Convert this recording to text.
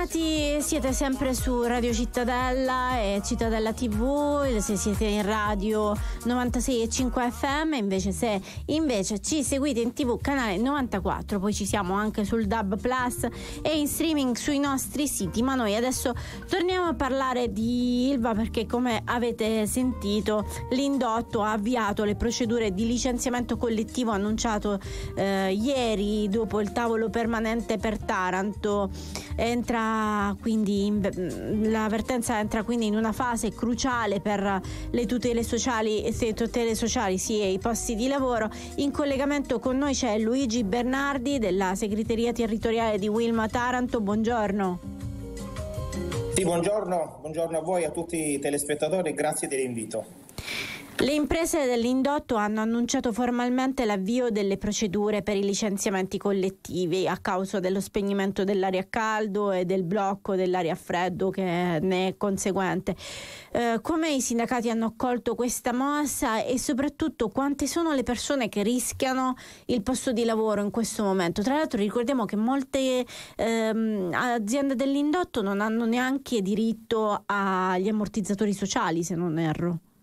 Bentornati, siete sempre su Radio Cittadella e Cittadella TV, se siete in radio 96,5 FM, se invece ci seguite in TV canale 94, poi ci siamo anche sul DAB Plus e in streaming sui nostri siti. Ma noi adesso torniamo a parlare di Ilva, perché come avete sentito l'indotto ha avviato le procedure di licenziamento collettivo annunciato ieri dopo il tavolo permanente per Taranto. L'avvertenza entra quindi in una fase cruciale per le tutele sociali e i posti di lavoro. In collegamento con noi c'è Luigi Bernardi della segreteria territoriale di Wilma Taranto. Buongiorno. Sì, buongiorno a voi, a tutti i telespettatori, grazie dell'invito. Le imprese dell'indotto hanno annunciato formalmente l'avvio delle procedure per i licenziamenti collettivi a causa dello spegnimento dell'aria a caldo e del blocco dell'aria a freddo che ne è conseguente. Come i sindacati hanno accolto questa mossa e soprattutto quante sono le persone che rischiano il posto di lavoro in questo momento? Tra l'altro ricordiamo che molte aziende dell'indotto non hanno neanche diritto agli ammortizzatori sociali, se non erro.